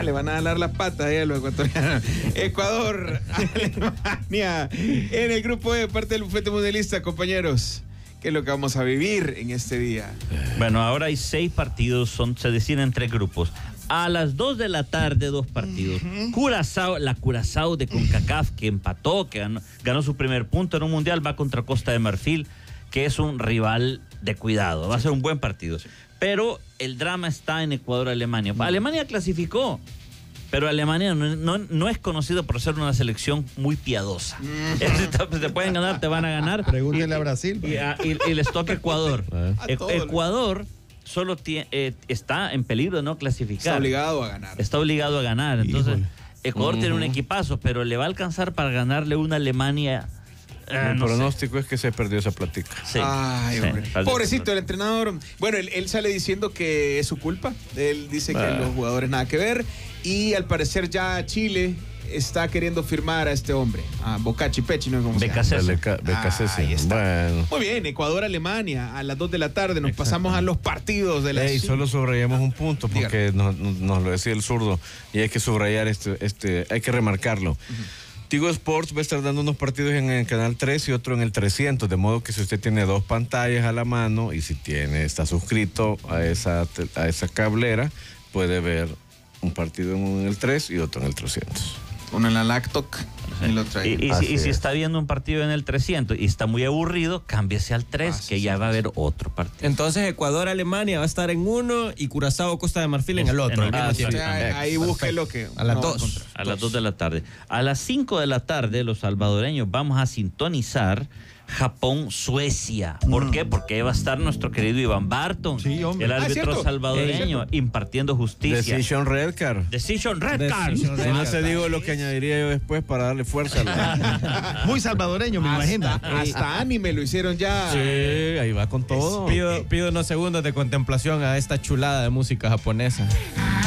le van a jalar las patas a los ecuatorianos. Ecuador, Alemania, en el grupo E, parte del bufete mundialista, compañeros. ¿Qué es lo que vamos a vivir en este día? Bueno, ahora hay 6 partidos, se deciden en 3 grupos. A las 2 de la tarde, 2 partidos. Curazao, la Curazao de CONCACAF, que empató, que ganó su primer punto en un mundial, va contra Costa de Marfil, que es un rival de cuidado. Va a ser un buen partido. Pero el drama está en Ecuador-Alemania. Alemania clasificó, pero Alemania no es conocido por ser una selección muy piadosa. Te pueden ganar, te van a ganar. Pregúntenle a Brasil. Y les toca Ecuador. Ecuador solo está en peligro de no clasificar. Está obligado a ganar. Entonces, Ecuador tiene un equipazo, pero le va a alcanzar para ganarle una Alemania. El pronóstico es que se perdió esa plática. Sí. Ay, hombre. Pobrecito el entrenador. Bueno, él sale diciendo que es su culpa. Él dice que los jugadores nada que ver. Y al parecer ya Chile está queriendo firmar a este hombre, a Bocacci Pechi, ¿no? Becasese. Ahí está. Bueno. Muy bien, Ecuador-Alemania a las 2 de la tarde. Nos pasamos a los partidos de la... Solo subrayamos un punto porque nos lo decía el zurdo y hay que subrayar hay que remarcarlo. Tigo Sports va a estar dando unos partidos en el canal 3 y otro en el 300, de modo que si usted tiene 2 pantallas a la mano y si está suscrito a esa cablera, puede ver un partido en el 3 y otro en el 300. Uno en la Lactoc y el otro ahí. Y si está viendo un partido en el 300 y está muy aburrido, cámbiese al 3, que ya va a haber otro partido. Entonces Ecuador-Alemania va a estar en uno y Curazao-Costa de Marfil en el otro. Ahí búsquelo que... A las 2. A las 2 de la tarde. A las 5 de la tarde, los salvadoreños vamos a sintonizar Japón-Suecia. ¿Por qué? Porque va a estar nuestro querido Iván Barton, el árbitro salvadoreño, impartiendo justicia. Decision Red Card. Decision Red Card. No te digo lo que añadiría yo después para darle fuerza. Muy salvadoreño, me imagino. Hasta anime lo hicieron ya. Sí, ahí va con todo. Pido unos segundos de contemplación a esta chulada de música japonesa.